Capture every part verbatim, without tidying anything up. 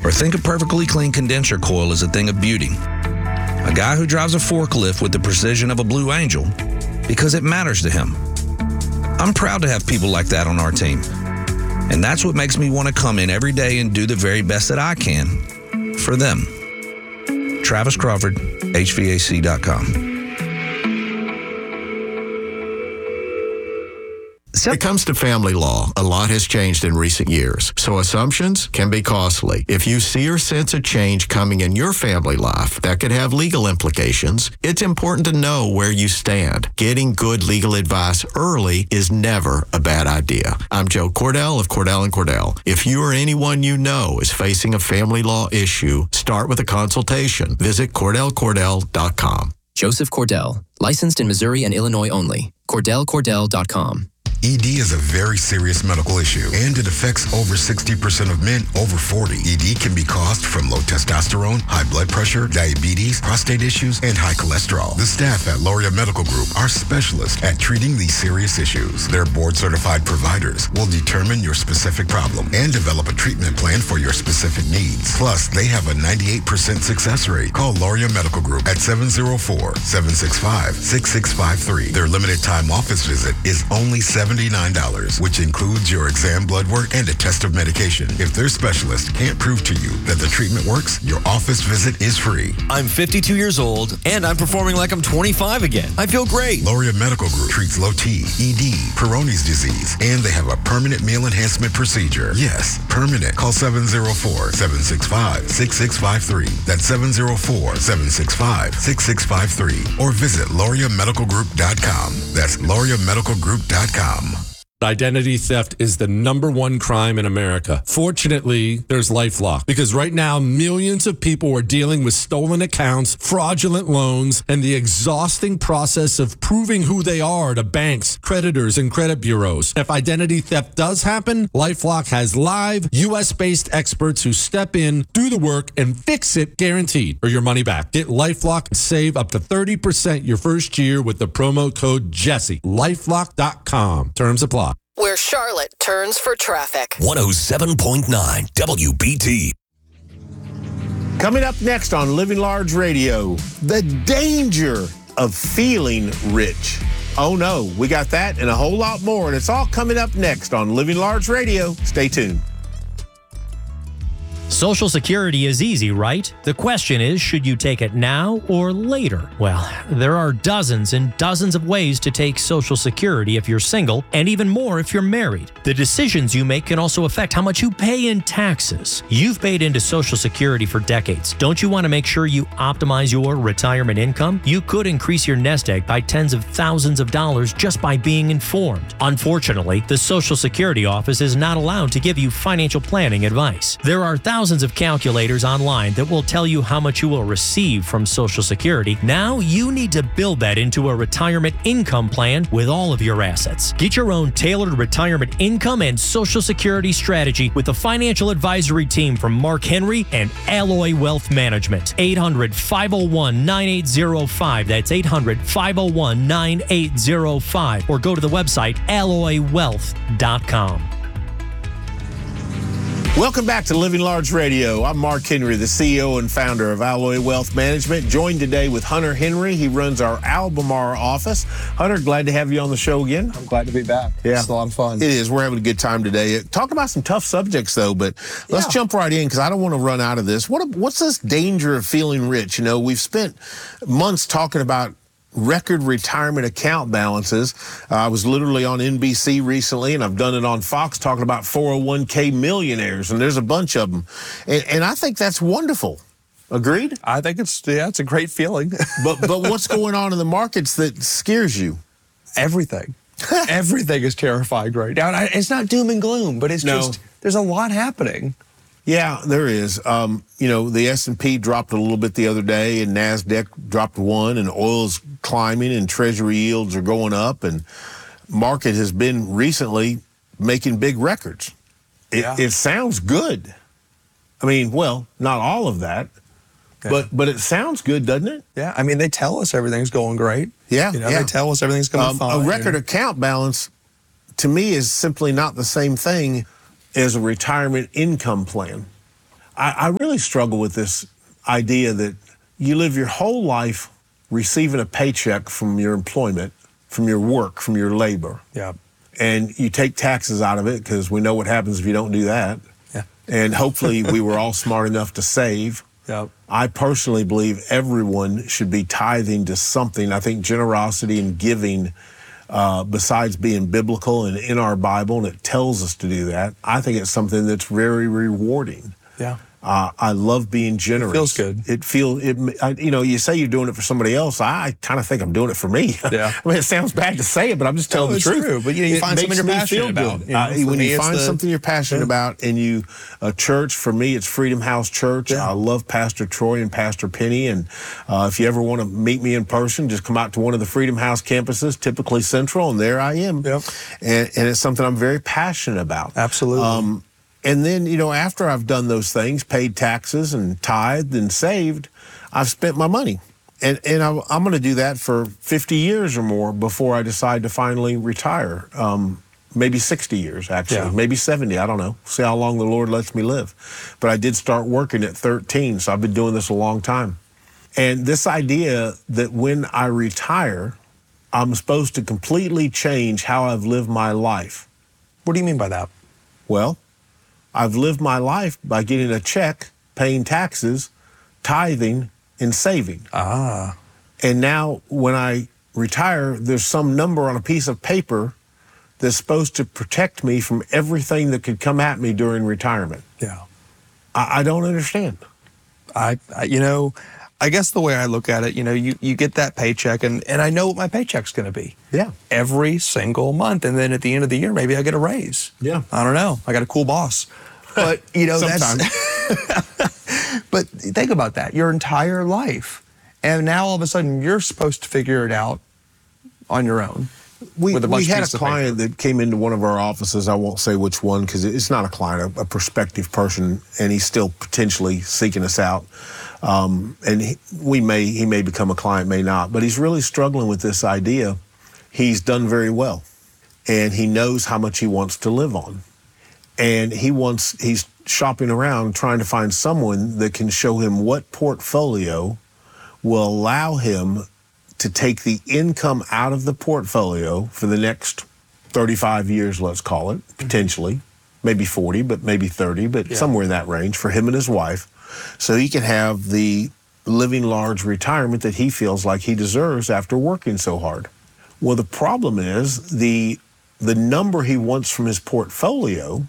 Or think a perfectly clean condenser coil is a thing of beauty. A guy who drives a forklift with the precision of a Blue Angel because it matters to him. I'm proud to have people like that on our team. And that's what makes me want to come in every day and do the very best that I can for them. Travis Crawford, H V A C dot com. When it comes to family law, a lot has changed in recent years, so assumptions can be costly. If you see or sense a change coming in your family life that could have legal implications, it's important to know where you stand. Getting good legal advice early is never a bad idea. I'm Joe Cordell of Cordell and Cordell. If you or anyone you know is facing a family law issue, start with a consultation. Visit Cordell Cordell dot com. Joseph Cordell, licensed in Missouri and Illinois only. Cordell Cordell dot com. E D is a very serious medical issue, and it affects over sixty percent of men over forty. E D can be caused from low testosterone, high blood pressure, diabetes, prostate issues, and high cholesterol. The staff at Loria Medical Group are specialists at treating these serious issues. Their board-certified providers will determine your specific problem and develop a treatment plan for your specific needs. Plus, they have a ninety-eight percent success rate. Call Loria Medical Group at seven oh four, seven six five, six six five three. Their limited-time office visit is only seventy-nine dollars, which includes your exam, blood work, and a test of medication. If their specialist can't prove to you that the treatment works, your office visit is free. I'm fifty-two years old, and I'm performing like I'm twenty-five again. I feel great. Loria Medical Group treats low T, E D, Peyronie's disease, and they have a permanent meal enhancement procedure. Yes, permanent. Call seven oh four, seven six five, six six five three. That's seven oh four, seven six five, six six five three. Or visit Loria Medical Group dot com. That's Loria Medical Group dot com. Identity theft is the number one crime in America. Fortunately, there's LifeLock, because right now millions of people are dealing with stolen accounts, fraudulent loans, and the exhausting process of proving who they are to banks, creditors, and credit bureaus. If identity theft does happen, LifeLock has live U S-based experts who step in, do the work, and fix it guaranteed or your money back. Get LifeLock and save up to thirty percent your first year with the promo code Jesse. LifeLock dot com. Terms apply. Where Charlotte turns for traffic. one oh seven point nine W B T. Coming up next on Living Large Radio, the danger of feeling rich. Oh no, we got that and a whole lot more, and it's all coming up next on Living Large Radio. Stay tuned. Social Security is easy, right? The question is, should you take it now or later? Well, there are dozens and dozens of ways to take Social Security if you're single, and even more if you're married. The decisions you make can also affect how much you pay in taxes. You've paid into Social Security for decades. Don't you want to make sure you optimize your retirement income? You could increase your nest egg by tens of thousands of dollars just by being informed. Unfortunately, the Social Security office is not allowed to give you financial planning advice. There are thousands Thousands of calculators online that will tell you how much you will receive from Social Security. Now you need to build that into a retirement income plan with all of your assets. Get your own tailored retirement income and Social Security strategy with the financial advisory team from Mark Henry and Alloy Wealth Management. eight hundred, five oh one, nine eight oh five. That's eight hundred, five oh one, nine eight oh five. Or go to the website alloy wealth dot com. Welcome back to Living Large Radio. I'm Mark Henry, the C E O and founder of Alloy Wealth Management, joined today with Hunter Henry. He runs our Albemarle office. Hunter, glad to have you on the show again. I'm glad to be back. Yeah. It's a lot of fun. It is. We're having a good time today. Talk about some tough subjects, though, but let's Yeah. jump right in because I don't want to run out of this. What What's this danger of feeling rich? You know, we've spent months talking about record retirement account balances. Uh, I was literally on N B C recently, and I've done it on Fox talking about four oh one k millionaires, and there's a bunch of them. And, and I think that's wonderful. Agreed? I think it's, yeah, it's a great feeling. but but what's going on in the markets that scares you? Everything. Everything is terrifying right now. And I, it's not doom and gloom, but it's No. just, there's a lot happening. Yeah, there is. Um, you know, the S and P dropped a little bit the other day, and NASDAQ dropped one, and oil's climbing, and Treasury yields are going up, and market has been recently making big records. It, Yeah. it sounds good. I mean, well, not all of that, Yeah. but but it sounds good, doesn't it? Yeah, I mean, they tell us everything's going great. Yeah, You know, yeah. they tell us everything's going Um, fine. a record account balance, to me, is simply not the same thing as a retirement income plan. I, I really struggle with this idea that you live your whole life receiving a paycheck from your employment, from your work, from your labor. Yeah. And you take taxes out of it because we know what happens if you don't do that. Yeah. And hopefully we were all smart enough to save. Yep. I personally believe everyone should be tithing to something. I think generosity and giving, uh, besides being biblical and in our Bible, and it tells us to do that, I think it's something that's very rewarding. Yeah. Uh, I love being generous. It feels good. It feels, it, I, you know, you say you're doing it for somebody else. I kind of think I'm doing it for me. Yeah. I mean, it sounds bad to say it, but I'm just telling No, the it's truth. true, but, you know, you It find something makes you're me passionate feel about, good. you know, Uh, for when me, you it's find the- something you're passionate Yeah. about, and you, a church, for me, it's Freedom House Church. Yeah. I love Pastor Troy and Pastor Penny, and uh, if you ever want to meet me in person, just come out to one of the Freedom House campuses, typically Central, and there I am. Yep. And, and it's something I'm very passionate about. Absolutely. Um, and then, you know, after I've done those things, paid taxes and tithed and saved, I've spent my money. And, and I'm, I'm going to do that for fifty years or more before I decide to finally retire. Um, maybe sixty years, actually. Yeah. Maybe seventy. I don't know. See how long the Lord lets me live. But I did start working at thirteen, so I've been doing this a long time. And this idea that when I retire, I'm supposed to completely change how I've lived my life. What do you mean by that? Well, I've lived my life by getting a check, paying taxes, tithing, and saving. Ah. And now when I retire, there's some number on a piece of paper that's supposed to protect me from everything that could come at me during retirement. Yeah. I, I don't understand. I, I, you know, I guess the way I look at it, you know, you, you get that paycheck, and, and I know what my paycheck's going to be. Yeah. Every single month. And then at the end of the year, maybe I get a raise. Yeah. I don't know. I got a cool boss. But, you know, Sometimes. that's... But think about that. Your entire life. And now all of a sudden, you're supposed to figure it out on your own. We, with a bunch we of had a pieces of client that came into one of our offices. I won't say which one because it's not a client, a, a prospective person, and he's still potentially seeking us out. Um, and he, we may, he may become a client, may not, but he's really struggling with this idea. He's done very well, and he knows how much he wants to live on. And he wants, he's shopping around trying to find someone that can show him what portfolio will allow him to take the income out of the portfolio for the next thirty-five years, let's call it, potentially, maybe forty, but maybe thirty, but Yeah. somewhere in that range for him and his wife, so he can have the living large retirement that he feels like he deserves after working so hard. Well, the problem is the, the number he wants from his portfolio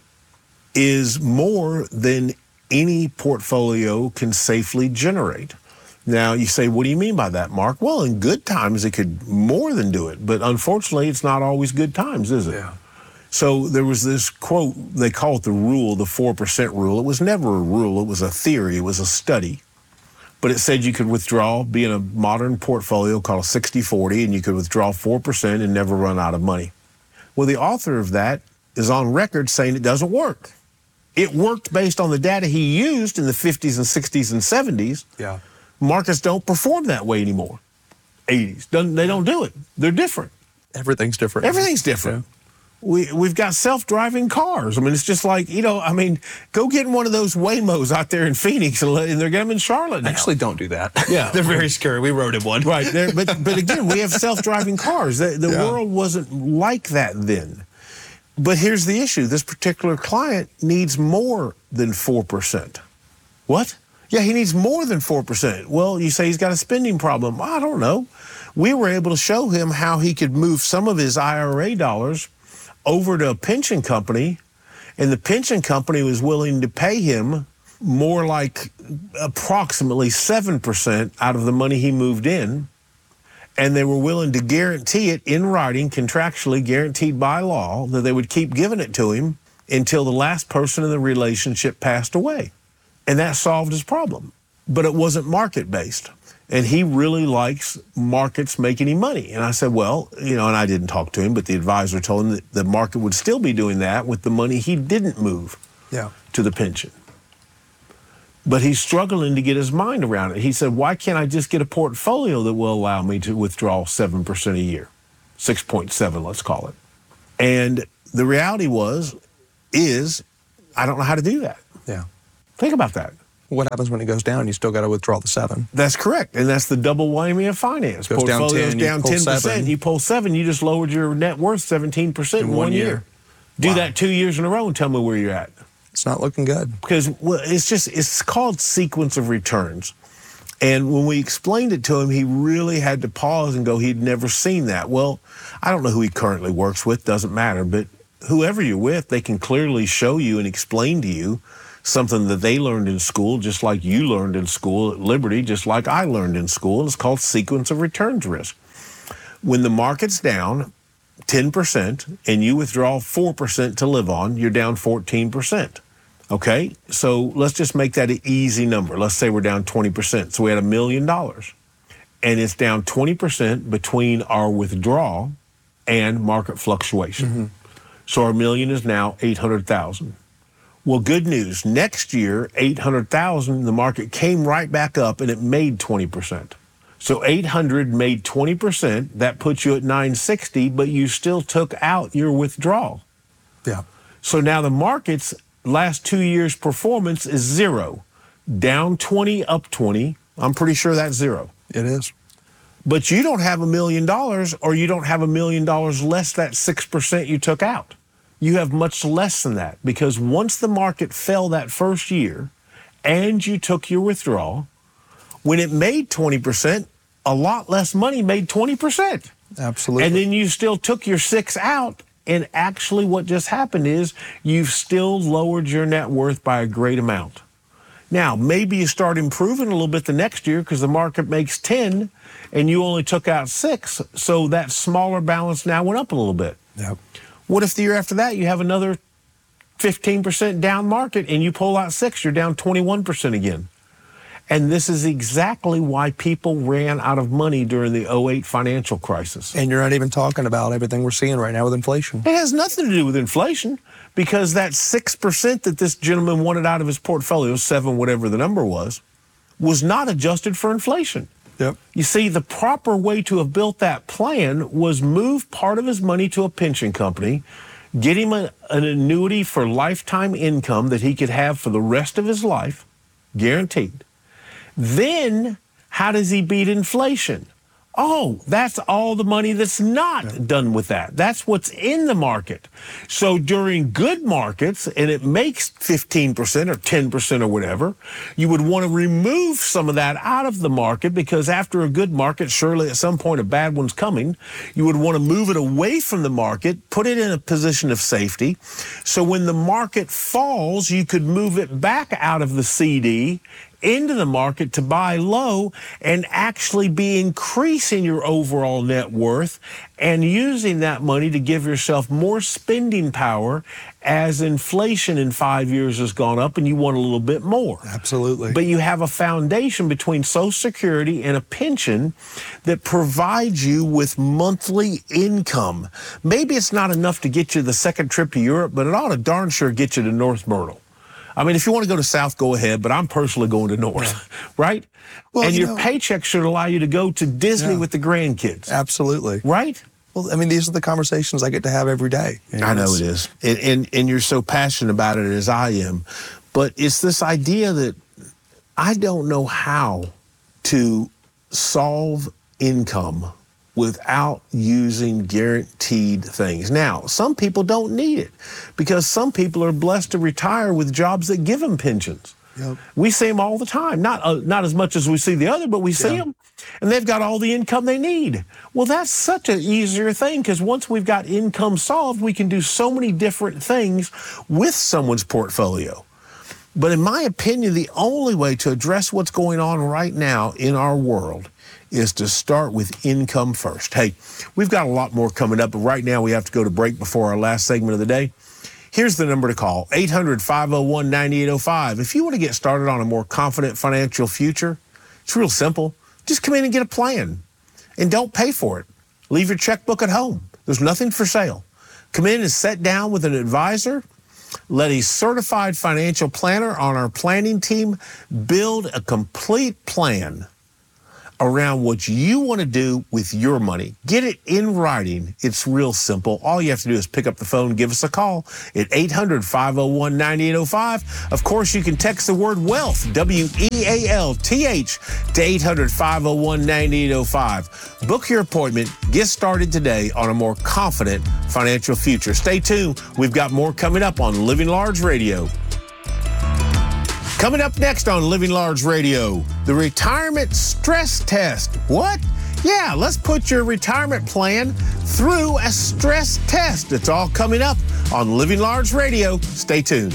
is more than any portfolio can safely generate. Now, you say, what do you mean by that, Mark? Well, in good times, it could more than do it. But unfortunately, it's not always good times, is it? Yeah. So there was this quote, they call it the rule, the four percent rule. It was never a rule. It was a theory. It was a study. But it said you could withdraw, be in a modern portfolio called a sixty forty, and you could withdraw four percent and never run out of money. Well, the author of that is on record saying it doesn't work. It worked based on the data he used in the fifties and sixties and seventies. Yeah. Markets don't perform that way anymore. eighties, Doesn't, they don't do it. They're different. Everything's different. Everything's different. We, we've got self-driving cars. I mean, it's just like, you know, I mean, go get in one of those Waymos out there in Phoenix, and, let, and they're getting them in Charlotte now. Actually, don't do that. Yeah. They're very scary. We rode in one. Right. There, but, but again, we have self-driving cars. The, the Yeah. world wasn't like that then. But here's the issue. This particular client needs more than four percent. What? Yeah, he needs more than four percent. Well, you say he's got a spending problem. I don't know. We were able to show him how he could move some of his I R A dollars over to a pension company, and the pension company was willing to pay him more like approximately seven percent out of the money he moved in, and they were willing to guarantee it in writing, contractually guaranteed by law, that they would keep giving it to him until the last person in the relationship passed away. And that solved his problem. But it wasn't market-based. And he really likes markets making him money. And I said, well, you know, and I didn't talk to him, but the advisor told him that the market would still be doing that with the money he didn't move Yeah. to the pension. But he's struggling to get his mind around it. He said, why can't I just get a portfolio that will allow me to withdraw seven percent a year? six point seven, let's call it. And the reality was, is, I don't know how to do that. Yeah. Think about that. What happens when it goes down? You still got to withdraw the seven. That's correct. And that's the double whammy of finance. Goes down Portfolio's ten, down you pull ten percent. seven. You pull seven, you just lowered your net worth seventeen percent in, In one, one year. year. Do Wow. that two years in a row and tell me where you're at. It's not looking good. Because well, it's just, it's called sequence of returns. And when we explained it to him, he really had to pause and go, he'd never seen that. Well, I don't know who he currently works with, doesn't matter. But whoever you're with, they can clearly show you and explain to you something that they learned in school, just like you learned in school at Liberty, just like I learned in school. It's called sequence of returns risk. When the market's down ten percent and you withdraw four percent to live on, you're down fourteen percent. Okay, so let's just make that an easy number. Let's say we're down twenty percent. So we had a million dollars and it's down twenty percent between our withdrawal and market fluctuation. Mm-hmm. So our million is now eight hundred thousand. Well, good news. Next year, eight hundred thousand, the market came right back up and it made twenty percent. So eight hundred made twenty percent. That puts you at nine sixty, but you still took out your withdrawal. Yeah. So now the market's last two years' performance is zero. Down twenty, up twenty. I'm pretty sure that's zero. It is. But you don't have a million dollars, or you don't have a million dollars less that six percent you took out. You have much less than that, because once the market fell that first year and you took your withdrawal, when it made twenty percent, a lot less money made twenty percent. Absolutely. And then you still took your six out, and actually what just happened is you've still lowered your net worth by a great amount. Now, maybe you start improving a little bit the next year because the market makes ten and you only took out six, so that smaller balance now went up a little bit. Yep. What if the year after that you have another fifteen percent down market and you pull out six, you're down twenty-one percent again? And this is exactly why people ran out of money during the oh eight financial crisis. And you're not even talking about everything we're seeing right now with inflation. It has nothing to do with inflation, because that six percent that this gentleman wanted out of his portfolio, seven, whatever the number was, was not adjusted for inflation. Yep. You see, the proper way to have built that plan was move part of his money to a pension company, get him a, an annuity for lifetime income that he could have for the rest of his life, guaranteed. Then, how does he beat inflation? Oh, that's all the money that's not done with that. That's what's in the market. So during good markets, and it makes fifteen percent or ten percent or whatever, you would want to remove some of that out of the market, because after a good market, surely at some point a bad one's coming. You would want to move it away from the market, put it in a position of safety. So when the market falls, you could move it back out of the C D into the market to buy low and actually be increasing your overall net worth and using that money to give yourself more spending power as inflation in five years has gone up and you want a little bit more. Absolutely. But you have a foundation between Social Security and a pension that provides you with monthly income. Maybe it's not enough to get you the second trip to Europe, but it ought to darn sure get you to North Myrtle. I mean, if you want to go to South, go ahead, but I'm personally going to North, yeah. Right? Well, and you your know, paycheck should allow you to go to Disney yeah. with the grandkids. Absolutely. Right? Well, I mean, these are the conversations I get to have every day. You know, I know it is. And, and, and you're so passionate about it as I am. But it's this idea that I don't know how to solve income without using guaranteed things. Now, some people don't need it because some people are blessed to retire with jobs that give them pensions. Yep. We see them all the time, not uh, not as much as we see the other, but we see yeah. them, and they've got all the income they need. Well, that's such an easier thing, because once we've got income solved, we can do so many different things with someone's portfolio. But in my opinion, the only way to address what's going on right now in our world is to start with income first. Hey, we've got a lot more coming up, but right now we have to go to break before our last segment of the day. Here's the number to call, eight hundred, five oh one, nine eight oh five. If you want to get started on a more confident financial future, it's real simple. Just come in and get a plan, and don't pay for it. Leave your checkbook at home. There's nothing for sale. Come in and sit down with an advisor. Let a certified financial planner on our planning team build a complete plan around what you want to do with your money. Get it in writing. It's real simple. All you have to do is pick up the phone, give us a call at eight hundred, five oh one, nine eight oh five. Of course, you can text the word wealth, W E A L T H, to eight hundred, five oh one, nine eight oh five. Book your appointment. Get started today on a more confident financial future. Stay tuned. We've got more coming up on Living Large Radio. Coming up next on Living Large Radio, the retirement stress test. What? Yeah, let's put your retirement plan through a stress test. It's all coming up on Living Large Radio. Stay tuned.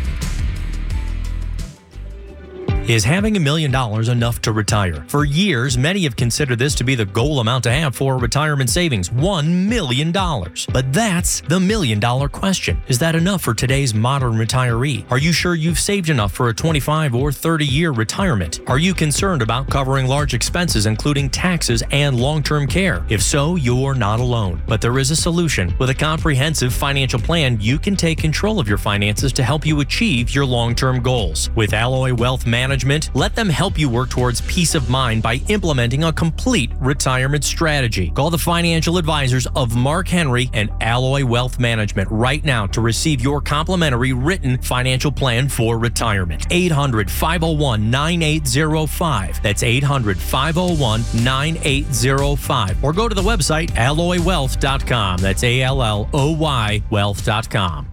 Is having a million dollars enough to retire? For years, many have considered this to be the goal amount to have for retirement savings, one million dollars. But that's the million dollar question. Is that enough for today's modern retiree? Are you sure you've saved enough for a twenty-five or thirty year retirement? Are you concerned about covering large expenses, including taxes and long-term care? If so, you're not alone. But there is a solution. With a comprehensive financial plan, you can take control of your finances to help you achieve your long-term goals. With Alloy Wealth Management, let them help you work towards peace of mind by implementing a complete retirement strategy. Call the financial advisors of Mark Henry and Alloy Wealth Management right now to receive your complimentary written financial plan for retirement. eight hundred, five oh one, nine eight oh five. That's eight hundred, five oh one, nine eight oh five. Or go to the website alloy wealth dot com. That's A L L O Y wealth dot com.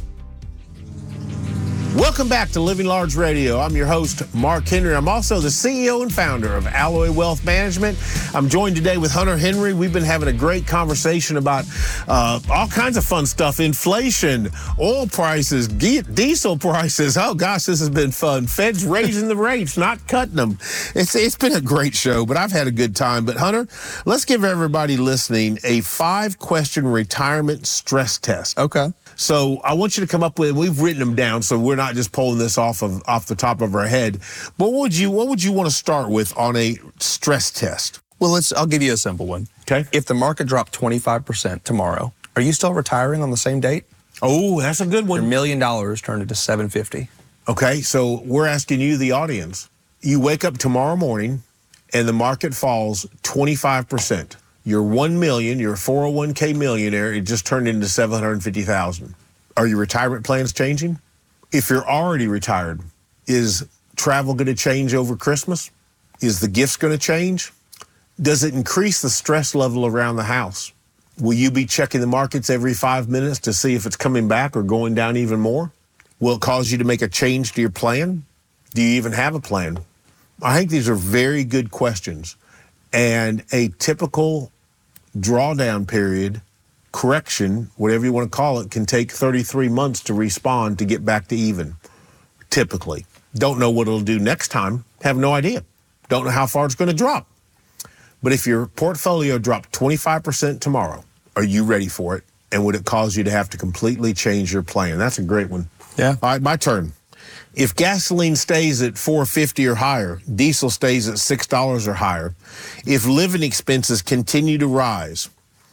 Welcome back to Living Large Radio. I'm your host, Mark Henry. I'm also the C E O and founder of Alloy Wealth Management. I'm joined today with Hunter Henry. We've been having a great conversation about uh, all kinds of fun stuff. Inflation, oil prices, diesel prices. Oh, gosh, this has been fun. Fed's raising the rates, not cutting them. It's, it's been a great show, but I've had a good time. But, Hunter, let's give everybody listening a five-question retirement stress test. Okay. So I want you to come up with, we've written them down, so we're not just pulling this off of off the top of our head. But what would you what would you want to start with on a stress test? Well, let's. I'll give you a simple one. Okay. If the market dropped twenty-five percent tomorrow, are you still retiring on the same date? Oh, that's a good one. Your million dollars turned into seven fifty. Okay, so we're asking you, the audience. You wake up tomorrow morning, and the market falls twenty-five percent. Your one million, your four oh one k millionaire, it just turned into seven hundred fifty thousand. Are your retirement plans changing? If you're already retired, is travel going to change over Christmas? Is the gifts going to change? Does it increase the stress level around the house? Will you be checking the markets every five minutes to see if it's coming back or going down even more? Will it cause you to make a change to your plan? Do you even have a plan? I think these are very good questions. And a typical drawdown period, correction, whatever you want to call it, can take thirty-three months to respawn to get back to even, typically. Don't know what it'll do next time. Have no idea. Don't know how far it's going to drop. But if your portfolio dropped twenty-five percent tomorrow, are you ready for it? And would it cause you to have to completely change your plan? That's a great one. Yeah. All right, my turn. If gasoline stays at four fifty or higher, diesel stays at six dollars or higher, if living expenses continue to rise,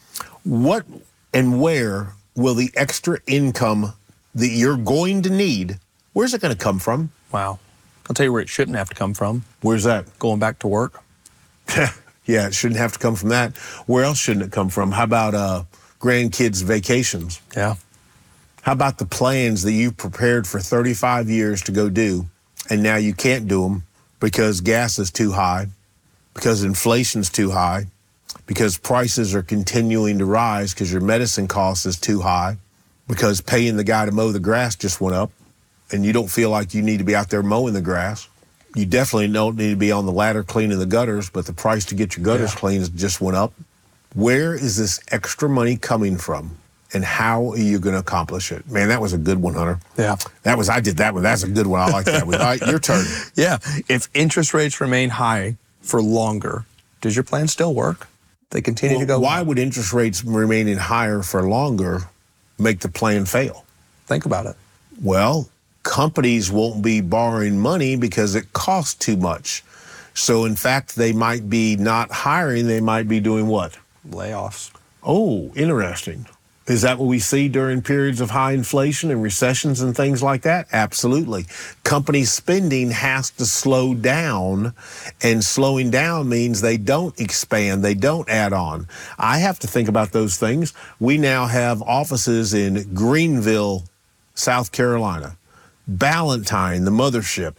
what and where will the extra income that you're going to need, where's it going to come from? Wow. I'll tell you where it shouldn't have to come from. Where's that? Going back to work. Yeah, it shouldn't have to come from that. Where else shouldn't it come from? How about uh, grandkids' vacations? Yeah. How about the plans that you prepared for thirty-five years to go do, and now you can't do them because gas is too high, because inflation's too high, because prices are continuing to rise because your medicine cost is too high, because paying the guy to mow the grass just went up, and you don't feel like you need to be out there mowing the grass. You definitely don't need to be on the ladder cleaning the gutters, but the price to get your gutters yeah. cleaned just went up. Where is this extra money coming from? And how are you going to accomplish it? Man, that was a good one, Hunter. Yeah. That was, I did that one. That's a good one. I like that one. All right, your turn. Yeah. If interest rates remain high for longer, does your plan still work? They continue well, to go Why up? would interest rates remaining higher for longer make the plan fail? Think about it. Well, companies won't be borrowing money because it costs too much. So, in fact, they might be not hiring. They might be doing what? Layoffs. Oh, interesting. Is that what we see during periods of high inflation and recessions and things like that? Absolutely. Company spending has to slow down, and slowing down means they don't expand, they don't add on. I have to think about those things. We now have offices in Greenville, South Carolina, Ballantyne, the mothership,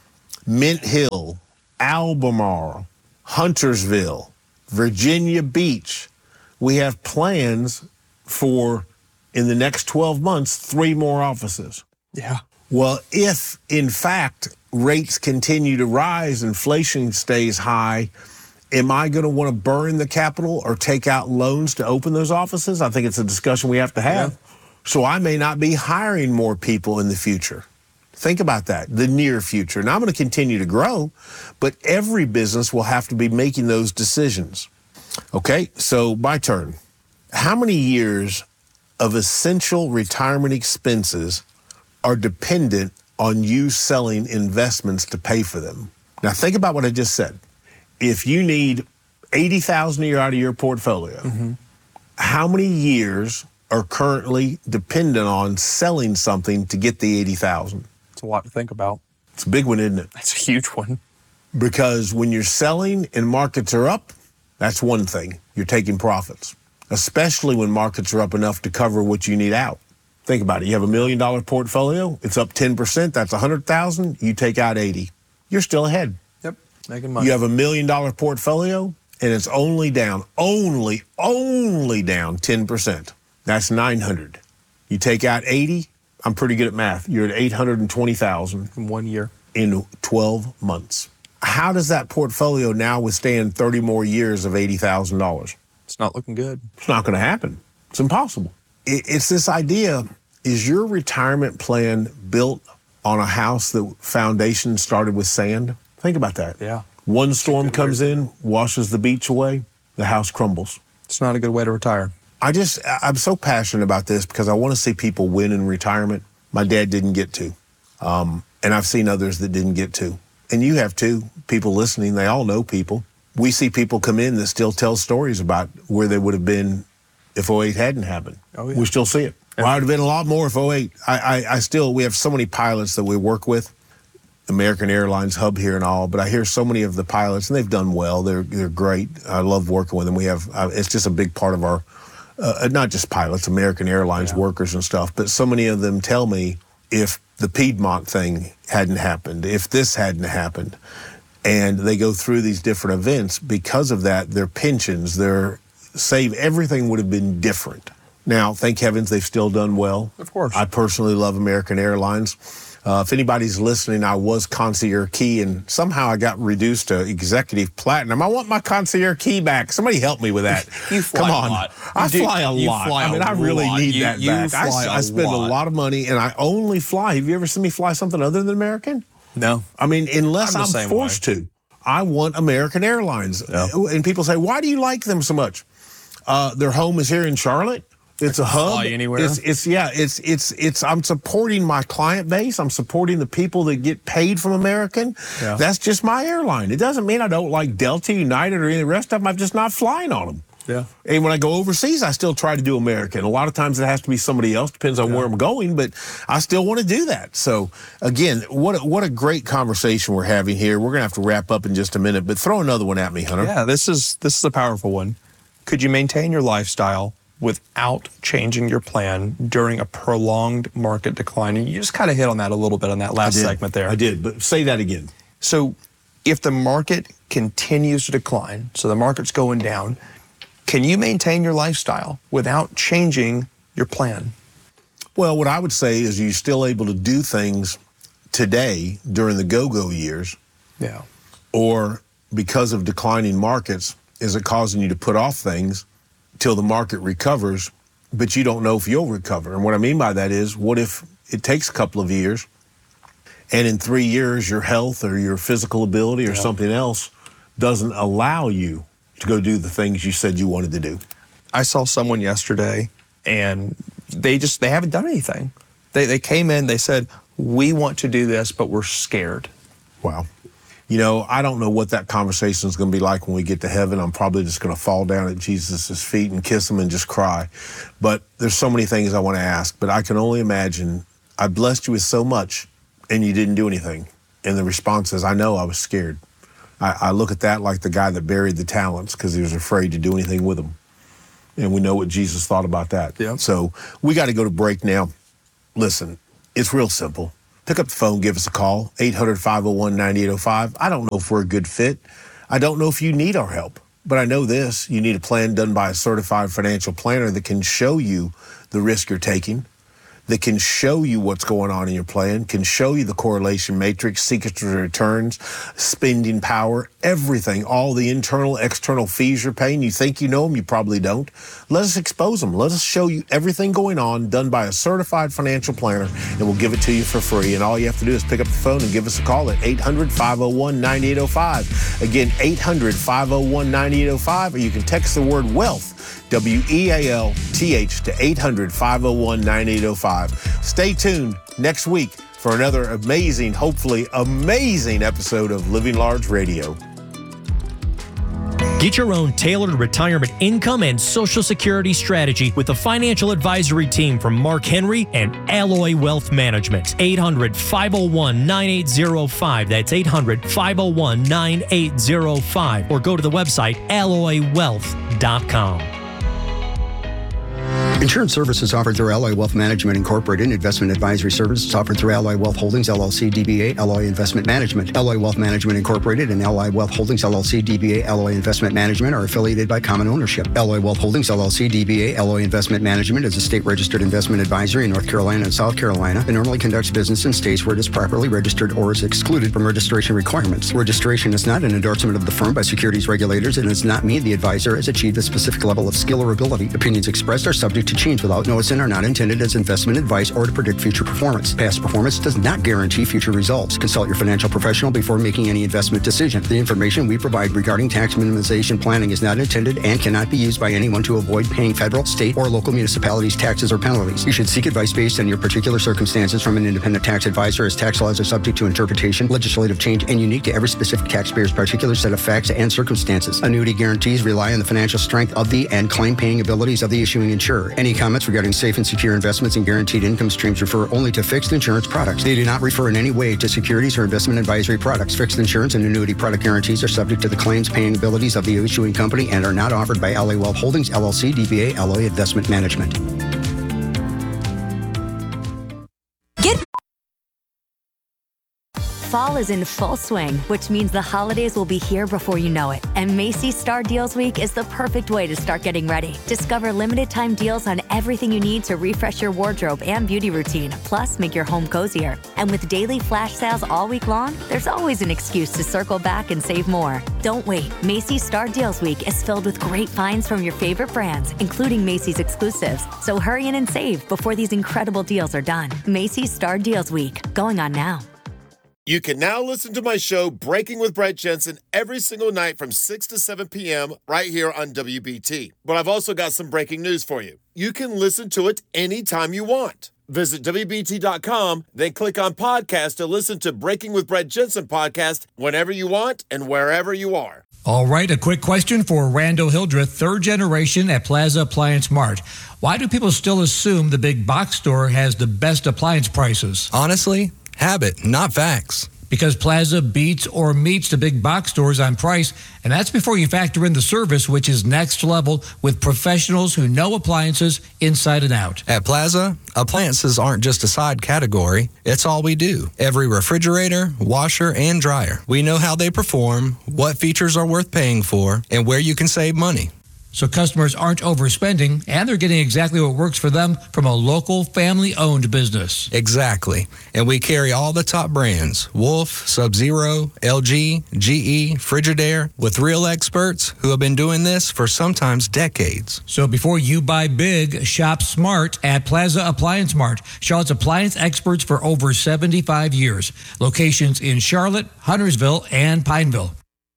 Mint Hill, Albemarle, Huntersville, Virginia Beach. We have plans for, in the next twelve months, three more offices. Yeah. Well, if, in fact, rates continue to rise, inflation stays high, am I going to want to burn the capital or take out loans to open those offices? I think it's a discussion we have to have. Yeah. So I may not be hiring more people in the future. Think about that, the near future. Now, I'm going to continue to grow, but every business will have to be making those decisions. Okay, so my turn. How many years of essential retirement expenses are dependent on you selling investments to pay for them? Now, think about what I just said. If you need eighty thousand dollars a year out of your portfolio, mm-hmm. how many years are currently dependent on selling something to get the eighty thousand dollars? It's a lot to think about. It's a big one, isn't it? It's a huge one. Because when you're selling and markets are up, that's one thing. You're taking profits, especially when markets are up enough to cover what you need out. Think about it. You have a million dollar portfolio. It's up ten percent. That's one hundred thousand dollars. You take out eighty. You're still ahead. Yep, making money. You have a million dollar portfolio, and it's only down, only, only down ten percent. That's nine hundred. You take out eighty. I'm pretty good at math. You're at eight hundred twenty thousand. In one year. In twelve months. How does that portfolio now withstand thirty more years of eighty thousand dollars? It's not looking good. It's not going to happen. It's impossible. It's this idea, is your retirement plan built on a house that foundation started with sand? Think about that. Yeah. One storm comes in, washes the beach away, the house crumbles. It's not a good way to retire. I just, I'm so passionate about this because I want to see people win in retirement. My dad didn't get to. Um, and I've seen others that didn't get to. And you have too. People listening, they all know people. We see people come in that still tell stories about where they would have been if oh eight hadn't happened. Oh, yeah. We still see it. Well, I would have been a lot more if oh eight. I, I, I still, we have so many pilots that we work with, American Airlines hub here and all, but I hear so many of the pilots, and they've done well. They're they're great. I love working with them. We have, uh, it's just a big part of our, uh, not just pilots, American Airlines yeah. workers and stuff, but so many of them tell me if the Piedmont thing hadn't happened, if this hadn't happened, and they go through these different events, because of that, their pensions, their save, everything would have been different. Now, thank heavens they've still done well. Of course. I personally love American Airlines. Uh, if anybody's listening, I was concierge key, and somehow I got reduced to executive platinum. I want my concierge key back. Somebody help me with that. You fly Come on. a lot. I You do- fly a you lot. fly I mean, a I really lot. need You- that you back. I, fly I a spend lot. a lot of money, and I only fly. Have you ever seen me fly something other than American? No. I mean, unless I'm I'm, the same forced to. I want American Airlines. Yeah. And people say, why do you like them so much? Uh, their home is here in Charlotte. It's a hub. Fly anywhere. It's, it's yeah. It's it's it's. I'm supporting my client base. I'm supporting the people that get paid from American. Yeah. That's just my airline. It doesn't mean I don't like Delta, United, or any of the rest of them. I'm just not flying on them. Yeah. And when I go overseas, I still try to do American. A lot of times it has to be somebody else. Depends on Yeah. where I'm going, but I still want to do that. So again, what a, what a great conversation we're having here. We're gonna have to wrap up in just a minute, but throw another one at me, Hunter. Yeah, this is this is a powerful one. Could you maintain your lifestyle without changing your plan during a prolonged market decline? And you just kind of hit on that a little bit on that last I did. segment there. I did, but say that again. So if the market continues to decline, so the market's going down, can you maintain your lifestyle without changing your plan? Well, what I would say is you're still able to do things today during the go-go years, Yeah. or because of declining markets, is it causing you to put off things till the market recovers, but you don't know if you'll recover? And what I mean by that is, what if it takes a couple of years, and in three years your health or your physical ability or Yeah. something else doesn't allow you to go do the things you said you wanted to do? I saw someone yesterday, and they just, they haven't done anything. They, they came in, they said, we want to do this, but we're scared. Wow. You know, I don't know what that conversation is going to be like when we get to heaven. I'm probably just going to fall down at Jesus' feet and kiss him and just cry. But there's so many things I want to ask, but I can only imagine I blessed you with so much and you didn't do anything. And the response is, I know, I was scared. I, I look at that like the guy that buried the talents because he was afraid to do anything with them. And we know what Jesus thought about that. Yeah. So we got to go to break now. Listen, it's real simple. Pick up the phone, give us a call, eight hundred, five oh one, nine eight oh five. I don't know if we're a good fit. I don't know if you need our help. But I know this, you need a plan done by a certified financial planner that can show you the risk you're taking, that can show you what's going on in your plan, can show you the correlation matrix, secrets of returns, spending power, everything, all the internal, external fees you're paying. You think you know them, you probably don't. Let us expose them. Let us show you everything going on done by a certified financial planner, and we'll give it to you for free. And all you have to do is pick up the phone and give us a call at eight hundred, five oh one, nine eight oh five. Again, eight hundred, five oh one, nine eight oh five, or you can text the word wealth, W E A L T H, to eight hundred, five oh one, nine eight oh five. Stay tuned next week for another amazing, hopefully amazing episode of Living Large Radio. Get your own tailored retirement income and Social Security strategy with the financial advisory team from Mark Henry and Alloy Wealth Management. eight hundred, five oh one, nine eight oh five. That's eight hundred, five oh one, nine eight oh five. Or go to the website alloy wealth dot com. Insurance services offered through Alloy Wealth Management Incorporated. Investment advisory services offered through Alloy Wealth Holdings, L L C, D B A, Alloy Investment Management. Alloy Wealth Management Incorporated and Alloy Wealth Holdings, L L C, D B A, Alloy Investment Management are affiliated by common ownership. Alloy Wealth Holdings, L L C, D B A, Alloy Investment Management is a state-registered investment advisory in North Carolina and South Carolina and normally conducts business in states where it is properly registered or is excluded from registration requirements. Registration is not an endorsement of the firm by securities regulators and does not mean the advisor has achieved a specific level of skill or ability. Opinions expressed are subject to change without notice and are not intended as investment advice or to predict future performance. Past performance does not guarantee future results. Consult your financial professional before making any investment decision. The information we provide regarding tax minimization planning is not intended and cannot be used by anyone to avoid paying federal, state, or local municipalities taxes or penalties. You should seek advice based on your particular circumstances from an independent tax advisor, as tax laws are subject to interpretation, legislative change, and unique to every specific taxpayer's particular set of facts and circumstances. Annuity guarantees rely on the financial strength of the and claim-paying abilities of the issuing insurer. Any comments regarding safe and secure investments and guaranteed income streams refer only to fixed insurance products. They do not refer in any way to securities or investment advisory products. Fixed insurance and annuity product guarantees are subject to the claims paying abilities of the issuing company and are not offered by Alloy Wealth Holdings, L L C, D B A, Alloy Investment Management. Get Fall is in full swing, which means the holidays will be here before you know it. And Macy's Star Deals Week is the perfect way to start getting ready. Discover limited time deals on everything you need to refresh your wardrobe and beauty routine, plus make your home cozier. And with daily flash sales all week long, there's always an excuse to circle back and save more. Don't wait. Macy's Star Deals Week is filled with great finds from your favorite brands, including Macy's exclusives. So hurry in and save before these incredible deals are done. Macy's Star Deals Week, going on now. You can now listen to my show, Breaking with Brett Jensen, every single night from six to seven p.m. right here on W B T. But I've also got some breaking news for you. You can listen to it anytime you want. Visit W B T dot com, then click on podcast to listen to Breaking with Brett Jensen podcast whenever you want and wherever you are. All right, a quick question for Randall Hildreth, third generation at Plaza Appliance Mart. Why do people still assume the big box store has the best appliance prices? Honestly, habit, not facts. Because Plaza beats or meets the big box stores on price, and that's before you factor in the service, which is next level with professionals who know appliances inside and out. At Plaza, appliances aren't just a side category. It's all we do. Every refrigerator, washer, and dryer. We know how they perform, what features are worth paying for, and where you can save money. So customers aren't overspending, and they're getting exactly what works for them from a local family-owned business. Exactly. And we carry all the top brands, Wolf, Sub-Zero, L G, G E, Frigidaire, with real experts who have been doing this for sometimes decades. So before you buy big, shop smart at Plaza Appliance Mart. Charlotte's appliance experts for over seventy-five years. Locations in Charlotte, Huntersville, and Pineville.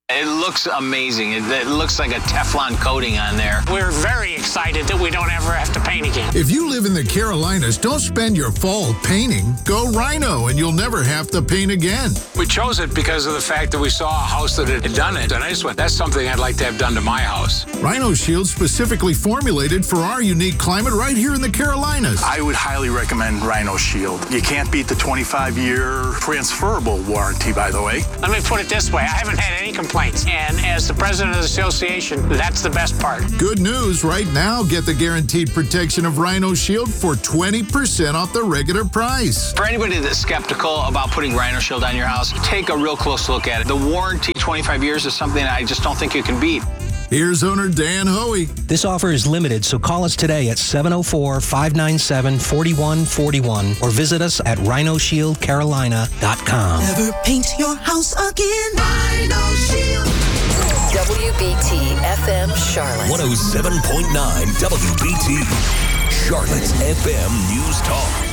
It looks amazing. It, it looks like a Teflon coating on there. We're very excited that we don't ever have to paint again. If you live in the Carolinas, don't spend your fall painting. Go Rhino, and you'll never have to paint again. We chose it because of the fact that we saw a house that had done it, and I just went, that's something I'd like to have done to my house. Rhino Shield specifically formulated for our unique climate right here in the Carolinas. I would highly recommend Rhino Shield. You can't beat the twenty-five year transferable warranty, by the way. Let me put it this way. I haven't had any complaints. And as the president of the association, that's the best part. Good news. Right now, get the guaranteed protection of Rhino Shield for twenty percent off the regular price. For anybody that's skeptical about putting Rhino Shield on your house, take a real close look at it. The warranty, twenty-five years, is something I just don't think you can beat. Here's owner Dan Hoey. This offer is limited, so call us today at seven oh four, five nine seven, four one four one or visit us at rhino shield carolina dot com. Never paint your house again. Rhino Shield. W B T F M Charlotte. one oh seven point nine W B T. Charlotte's F M News Talk.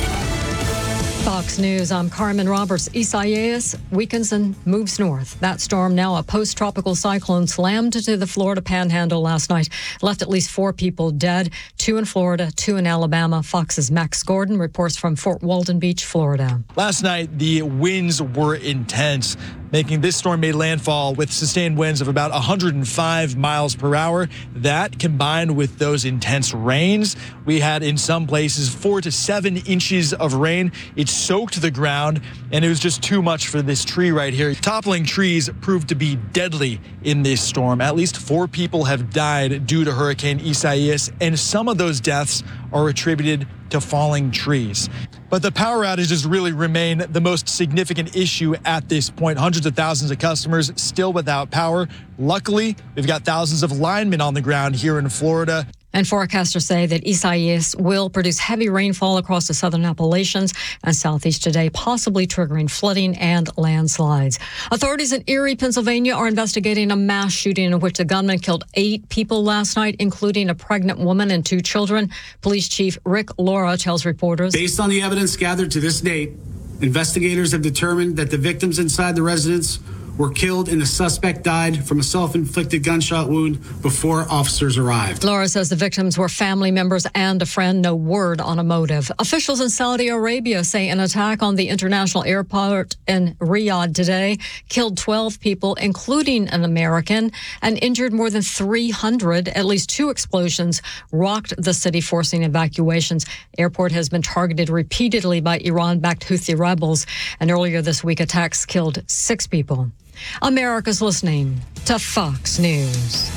Fox News, I'm Carmen Roberts. Isaias weakens and moves north. That storm, now a post-tropical cyclone, slammed into the Florida Panhandle last night, left at least four people dead, two in Florida, two in Alabama. Fox's Max Gordon reports from Fort Walton Beach, Florida. Last night, the winds were intense, making this storm made landfall with sustained winds of about one hundred five miles per hour. That, combined with those intense rains, we had in some places four to seven inches of rain. It soaked the ground, and it was just too much for this tree right here. Toppling trees proved to be deadly in this storm. At least four people have died due to Hurricane Isaias, and some of those deaths are attributed to falling trees. But the power outages really remain the most significant issue at this point. Hundreds of thousands of customers still without power. Luckily, we've got thousands of linemen on the ground here in Florida. And forecasters say that Isaias will produce heavy rainfall across the southern Appalachians and southeast today, possibly triggering flooding and landslides. Authorities in Erie, Pennsylvania are investigating a mass shooting in which a gunman killed eight people last night, including a pregnant woman and two children. Police Chief Rick Laura tells reporters, based on the evidence gathered to this date, investigators have determined that the victims inside the residence were killed and the suspect died from a self-inflicted gunshot wound before officers arrived. Laura says the victims were family members and a friend. No word on a motive. Officials in Saudi Arabia say an attack on the international airport in Riyadh today killed twelve people, including an American, and injured more than three hundred. At least two explosions rocked the city, forcing evacuations. Airport has been targeted repeatedly by Iran-backed Houthi rebels, and earlier this week attacks killed six people. America's listening to Fox News.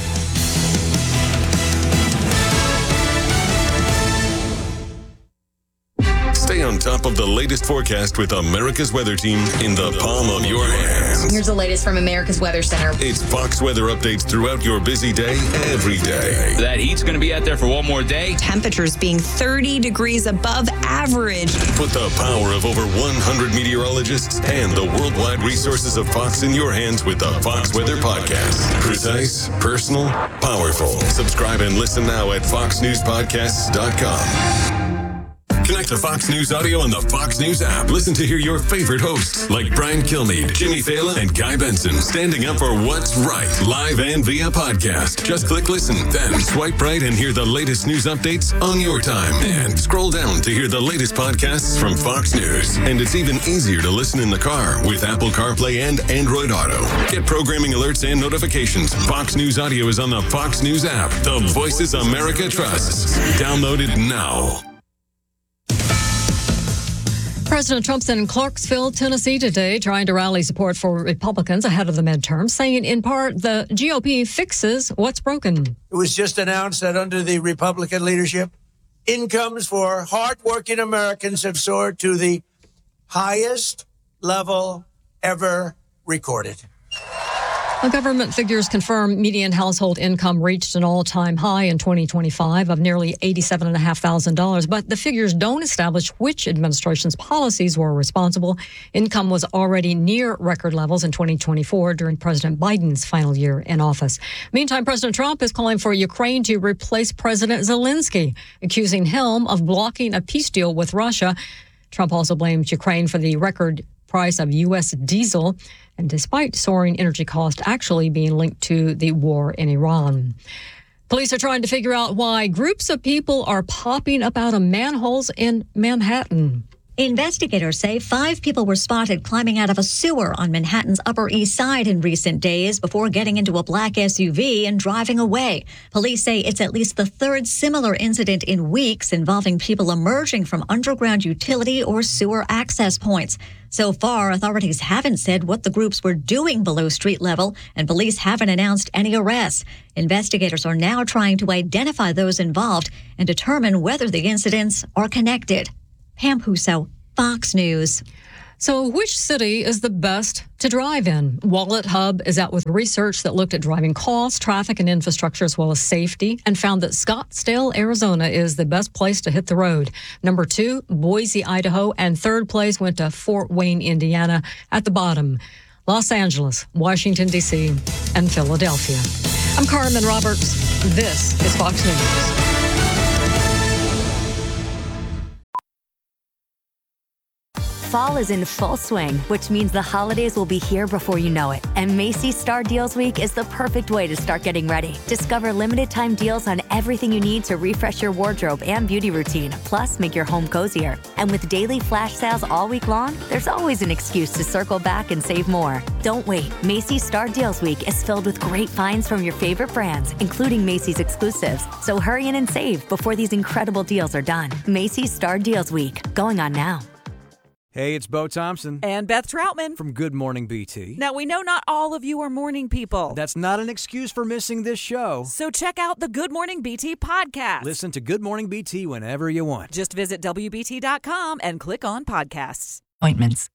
Stay on top of the latest forecast with America's Weather Team in the palm of your hands. Here's the latest from America's Weather Center. It's Fox weather updates throughout your busy day, every day. That heat's going to be out there for one more day. Temperatures being thirty degrees above average. Put the power of over one hundred meteorologists and the worldwide resources of Fox in your hands with the Fox Weather Podcast. Precise, personal, powerful. Subscribe and listen now at fox news podcasts dot com. Connect to Fox News Audio on the Fox News app. Listen to hear your favorite hosts like Brian Kilmeade, Jimmy Fallon, and Guy Benson standing up for what's right, live and via podcast. Just click listen, then swipe right and hear the latest news updates on your time. And scroll down to hear the latest podcasts from Fox News. And it's even easier to listen in the car with Apple CarPlay and Android Auto. Get programming alerts and notifications. Fox News Audio is on the Fox News app. The voices America trusts. Download it now. President Trump's in Clarksville, Tennessee today, trying to rally support for Republicans ahead of the midterms, saying in part the G O P fixes what's broken. It was just announced that under the Republican leadership, incomes for hardworking Americans have soared to the highest level ever recorded. Well, government figures confirm median household income reached an all-time high in twenty twenty-five of nearly eighty-seven thousand five hundred dollars, but the figures don't establish which administration's policies were responsible. Income was already near record levels in twenty twenty-four during President Biden's final year in office. Meantime, President Trump is calling for Ukraine to replace President Zelensky, accusing him of blocking a peace deal with Russia. Trump also blames Ukraine for the record price of U S diesel. and despite soaring energy costs actually being linked to the war in Iran. Police are trying to figure out why groups of people are popping up out of manholes in Manhattan. Investigators say five people were spotted climbing out of a sewer on Manhattan's Upper East Side in recent days before getting into a black S U V and driving away. Police say it's at least the third similar incident in weeks involving people emerging from underground utility or sewer access points. So far, authorities haven't said what the groups were doing below street level, and police haven't announced any arrests. Investigators are now trying to identify those involved and determine whether the incidents are connected. Pam Huso, Fox News. So which city is the best to drive in? Wallet Hub is out with research that looked at driving costs, traffic, and infrastructure, as well as safety, and found that Scottsdale, Arizona is the best place to hit the road. Number two, Boise, Idaho, and third place went to Fort Wayne, Indiana. At the bottom, Los Angeles, Washington, D C, and Philadelphia. I'm Carmen Roberts. This is Fox News. Fall is in full swing, which means the holidays will be here before you know it. And Macy's Star Deals Week is the perfect way to start getting ready. Discover limited time deals on everything you need to refresh your wardrobe and beauty routine, plus make your home cozier. And with daily flash sales all week long, there's always an excuse to circle back and save more. Don't wait. Macy's Star Deals Week is filled with great finds from your favorite brands, including Macy's exclusives. So hurry in and save before these incredible deals are done. Macy's Star Deals Week, going on now. Hey, it's Bo Thompson. And Beth Troutman. From Good Morning B T. Now, we know not all of you are morning people. That's not an excuse for missing this show. So check out the Good Morning B T podcast. Listen to Good Morning B T whenever you want. Just visit W B T dot com and click on podcasts. Appointments.